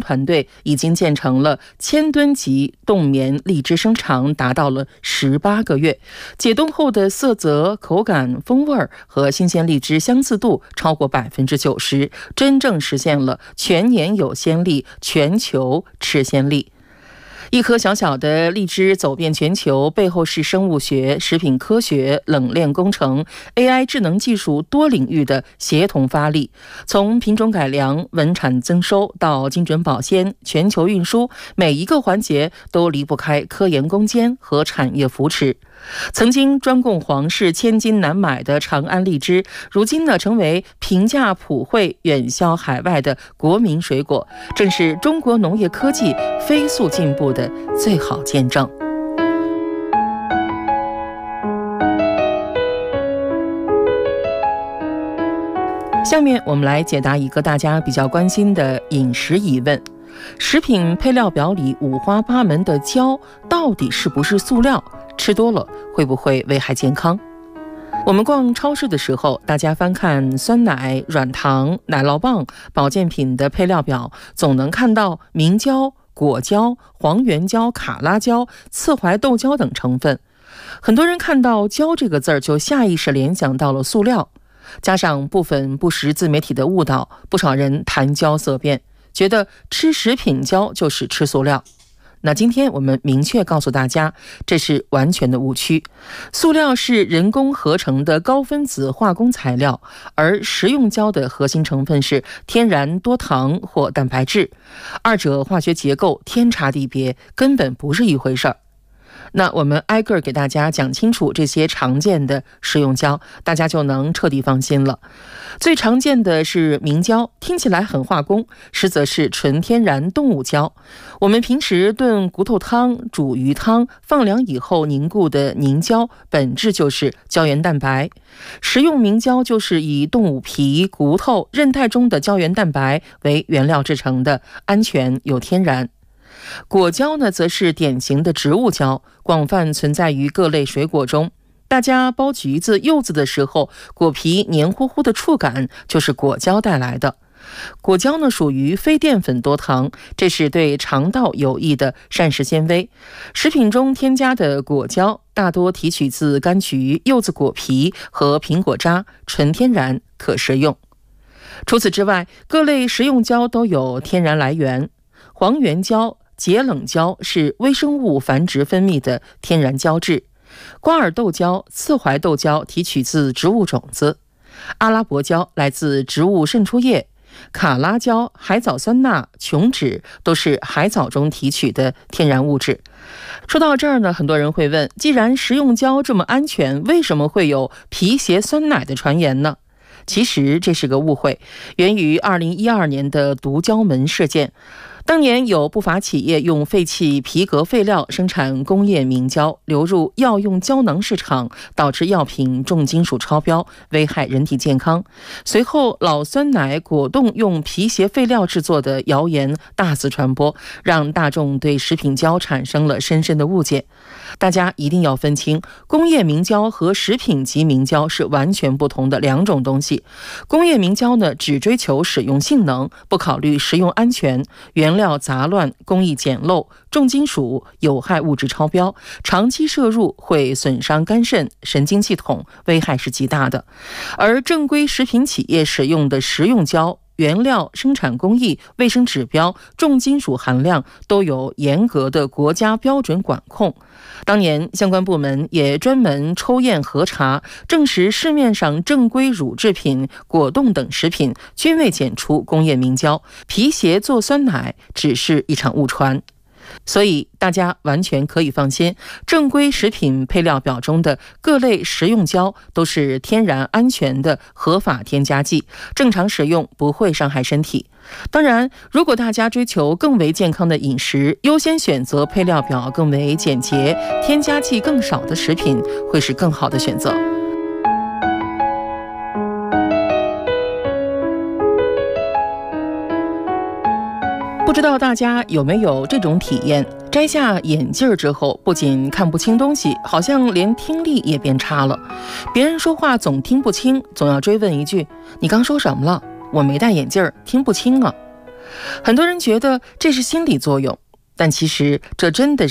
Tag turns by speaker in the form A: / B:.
A: 团队已经建成了1000吨级冻棉荔枝，生长达到了18个月，解冻后的色泽、口感、风味和新鲜荔枝相似度超过90%，真正实现了全年有鲜荔，全球吃鲜荔。一颗小小的荔枝走遍全球，背后是生物学、食品科学、冷链工程、AI 智能技术多领域的协同发力。从品种改良、稳产增收到精准保鲜、全球运输，每一个环节都离不开科研攻坚和产业扶持。曾经专供皇室千金难买的长安荔枝，如今呢成为平价普惠、远销海外的国民水果，正是中国农业科技飞速进步的最好见证。下面我们来解答一个大家比较关心的饮食疑问：食品配料表里五花八门的胶到底是不是塑料？吃多了会不会危害健康？我们逛超市的时候，大家翻看酸奶、软糖、奶酪棒、保健品的配料表，总能看到明胶、果胶、黄原胶、卡拉胶、刺槐豆胶等成分。很多人看到胶这个字儿就下意识联想到了塑料，加上部分不实自媒体的误导，不少人谈胶色变，觉得吃食品胶就是吃塑料。那今天我们明确告诉大家，这是完全的误区。塑料是人工合成的高分子化工材料，而食用胶的核心成分是天然多糖或蛋白质，二者化学结构天差地别，根本不是一回事儿。那我们挨个给大家讲清楚这些常见的食用胶，大家就能彻底放心了。最常见的是明胶，听起来很化工，实则是纯天然动物胶。我们平时炖骨头汤、煮鱼汤，放凉以后凝固的凝胶，本质就是胶原蛋白。食用明胶就是以动物皮、骨头、韧带中的胶原蛋白为原料制成的，安全又天然。果胶呢，则是典型的植物胶，广泛存在于各类水果中。大家剥橘子、柚子的时候，果皮黏糊糊的触感就是果胶带来的。果胶呢，属于非淀粉多糖，这是对肠道有益的膳食纤维。食品中添加的果胶大多提取自柑橘、柚子果皮和苹果渣，纯天然，可食用。除此之外，各类食用胶都有天然来源。黄原胶、解冷胶是微生物繁殖分泌的天然胶质，瓜尔豆胶、刺槐豆胶提取自植物种子，阿拉伯胶来自植物渗出液，卡拉胶、海藻酸钠、琼脂都是海藻中提取的天然物质。说到这儿呢，很多人会问，既然食用胶这么安全，为什么会有皮鞋酸奶的传言呢？其实这是个误会，源于2012年的毒胶门事件。当年有不法企业用废弃皮革废料生产工业明胶，流入药用胶囊市场，导致药品重金属超标，危害人体健康。随后老酸奶、果冻用皮鞋废料制作的谣言大肆传播，让大众对食品胶产生了深深的误解。大家一定要分清，工业明胶和食品级明胶是完全不同的两种东西。工业明胶呢，只追求使用性能，不考虑食用安全，原料杂乱，工艺简陋，重金属、有害物质超标，长期摄入会损伤肝肾、神经系统，危害是极大的。而正规食品企业使用的食用胶，原料、生产工艺、卫生指标、重金属含量都有严格的国家标准管控。当年相关部门也专门抽验核查，证实市面上正规乳制品、果冻等食品均未检出工业明胶，皮鞋做酸奶只是一场误传。所以大家完全可以放心，正规食品配料表中的各类食用胶都是天然安全的合法添加剂，正常使用不会伤害身体。当然，如果大家追求更为健康的饮食，优先选择配料表更为简洁、添加剂更少的食品，会是更好的选择。不知道大家有没有这种体验，摘下眼镜之后，不仅看不清东西，好像连听力也变差了。别人说话总听不清，总要追问一句，你刚说什么了？我没戴眼镜，听不清啊。 很多人觉得这是心理作用，但其实这真的